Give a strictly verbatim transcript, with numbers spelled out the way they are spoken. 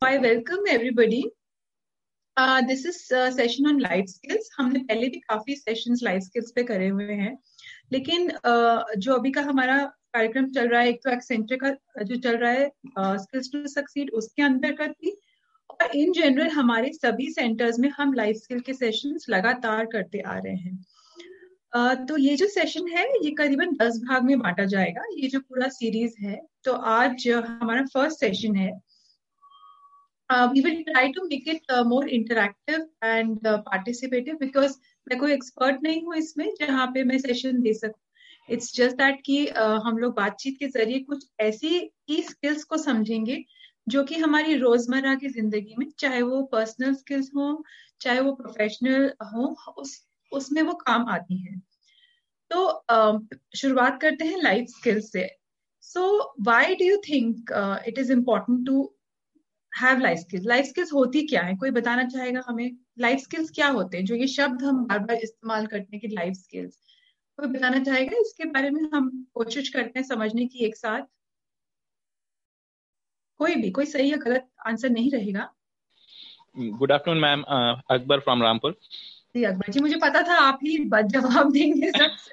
I welcome everybody. Uh, this is uh, session on life skills. हमने पहले भी काफी सेशंस लाइफ स्किल्स पे करे हुए हैं, लेकिन uh, जो अभी का हमारा कार्यक्रम चल रहा है, एक तो एक्सेंट्रे का जो चल रहा है स्किल्स टू सक्सीड, उसके अंतर्गत भी, और इन जनरल हमारे सभी सेंटर्स में हम लाइफ स्किल के सेशंस लगातार करते आ रहे हैं. Uh, तो ये जो सेशन है ये करीबन दस भाग में बांटा जाएगा, ये जो पूरा सीरीज है. तो आज हमारा फर्स्ट सेशन है. Uh, we will try to make it uh, more interactive and uh, participative because मैं कोई एक्सपर्ट नहीं हूँ इसमें जहाँ पे मैं सेशन दे सकूँ. इट्स जस्ट दैट कि uh, हम लोग बातचीत के जरिए कुछ ऐसी की स्किल्स को समझेंगे जो कि हमारी रोजमर्रा की जिंदगी में, चाहे वो पर्सनल स्किल्स हो चाहे वो प्रोफेशनल हो, उस उसमें वो काम आती हैं. तो uh, शुरुआत करते हैं लाइफ स्किल्स से. So why do you think it is important to have life skills? Life skills होती क्या है? कोई बताना चाहेगा हमें? लाइफ स्किल्स क्या होते हैं? जो ये शब्द हम बार बार इस्तेमाल करते हैं कि लाइफ स्किल्स, कोई बताना चाहेगा इसके बारे में? हम कोशिश करते हैं समझने की एक साथ. कोई भी, कोई सही या गलत आंसर नहीं रहेगा. Good afternoon ma'am, Akbar from Rampur. जी अकबर जी, मुझे पता था आप ही जवाब देंगे सबसे